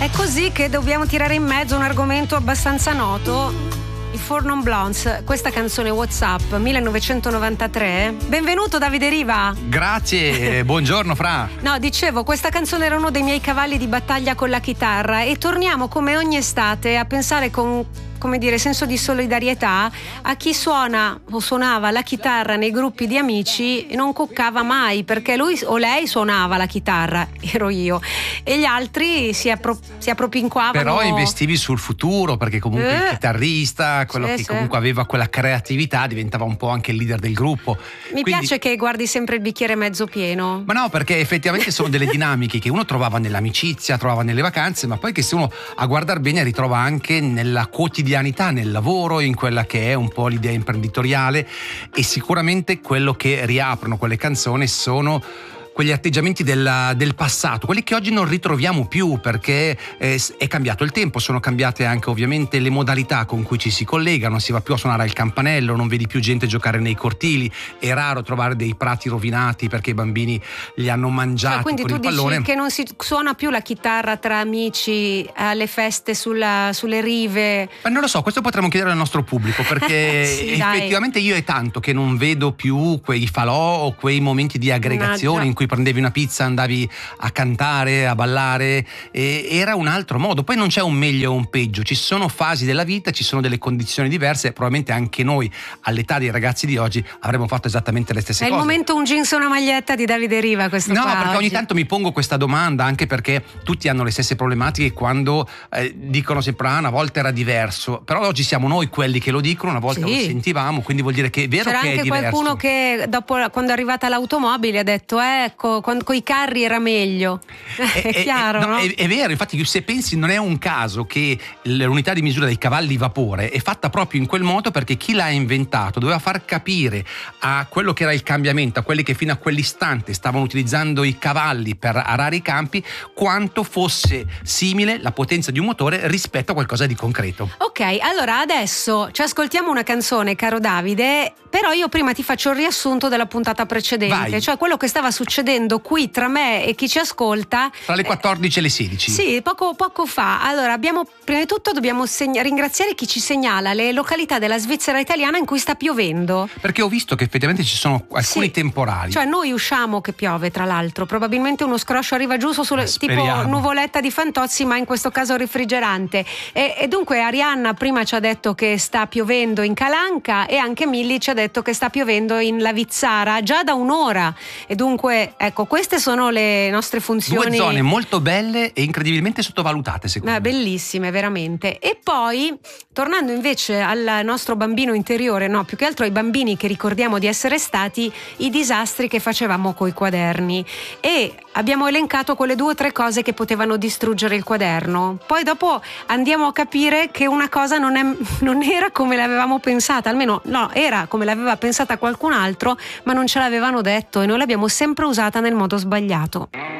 È così che dobbiamo tirare in mezzo un argomento abbastanza noto. I Four Non Blondes, questa canzone WhatsApp 1993. Benvenuto Davide Riva. Grazie, buongiorno Fra. No, dicevo, questa canzone era uno dei miei cavalli di battaglia con la chitarra e torniamo come ogni estate a pensare con, come dire, senso di solidarietà a chi suona o suonava la chitarra nei gruppi di amici e non coccava mai, perché lui o lei suonava la chitarra, ero io, e gli altri si appropinquavano. Però investivi sul futuro, perché comunque il chitarrista, quello che sì. comunque aveva quella creatività, diventava un po' anche il leader del gruppo. Mi piace che guardi sempre il bicchiere mezzo pieno. Ma no, perché effettivamente sono delle dinamiche che uno trovava nell'amicizia, trovava nelle vacanze, ma poi che se uno a guardar bene ritrova anche nella quotidianità, nel lavoro, in quella che è un po' l'idea imprenditoriale. E sicuramente quello che riaprono quelle canzoni sono quegli atteggiamenti del passato, quelli che oggi non ritroviamo più, perché è cambiato il tempo, sono cambiate anche ovviamente le modalità con cui ci si collega, non si va più a suonare al campanello, non vedi più gente giocare nei cortili, è raro trovare dei prati rovinati perché i bambini li hanno mangiati quindi con il pallone. Quindi tu dici che non si suona più la chitarra tra amici alle feste sulle rive? Ma non lo so, questo potremmo chiedere al nostro pubblico, perché sì, effettivamente io è tanto che non vedo più quei falò o quei momenti di aggregazione in cui prendevi una pizza, andavi a cantare, a ballare, era un altro modo. Poi non c'è un meglio o un peggio, ci sono fasi della vita, ci sono delle condizioni diverse, probabilmente anche noi all'età dei ragazzi di oggi avremmo fatto esattamente le stesse cose. È il momento un jeans e una maglietta di Davide Riva, questo no, qua perché oggi. Ogni tanto mi pongo questa domanda, anche perché tutti hanno le stesse problematiche quando dicono sempre una volta era diverso, però oggi siamo noi quelli che lo dicono, una volta lo sentivamo, quindi vuol dire che è vero. C'era che è diverso. C'era anche qualcuno che dopo, quando è arrivata l'automobile, ha detto ecco, quando coi carri era meglio. È chiaro, no? È vero, infatti se pensi non è un caso che l'unità di misura dei cavalli vapore è fatta proprio in quel modo, perché chi l'ha inventato doveva far capire a quello che era il cambiamento, a quelli che fino a quell'istante stavano utilizzando i cavalli per arare i campi, quanto fosse simile la potenza di un motore rispetto a qualcosa di concreto. Ok, allora adesso ci ascoltiamo una canzone, caro Davide, però io prima ti faccio il riassunto della puntata precedente. Vai. Cioè quello che stava succedendo qui tra me e chi ci ascolta tra le 14 e le 16. Sì, poco fa. Allora prima di tutto dobbiamo ringraziare chi ci segnala le località della Svizzera italiana in cui sta piovendo, perché ho visto che effettivamente ci sono alcuni temporali. Cioè noi usciamo che piove, tra l'altro probabilmente uno scroscio arriva giù sulle tipo nuvoletta di Fantozzi, ma in questo caso refrigerante, e dunque Arianna prima ci ha detto che sta piovendo in Calanca e anche Milli ci ha detto che sta piovendo in Lavizzara già da un'ora, e dunque ecco, queste sono le nostre funzioni. Due zone molto belle e incredibilmente sottovalutate, secondo me. Bellissime, veramente. E poi, tornando invece al nostro bambino interiore, no, più che altro ai bambini che ricordiamo di essere stati, i disastri che facevamo coi quaderni, e abbiamo elencato quelle 2 o 3 cose che potevano distruggere il quaderno. Poi dopo andiamo a capire che una cosa non era come l'avevamo pensata, almeno no, era come l'aveva pensata qualcun altro, ma non ce l'avevano detto e noi l'abbiamo sempre usata nel modo sbagliato.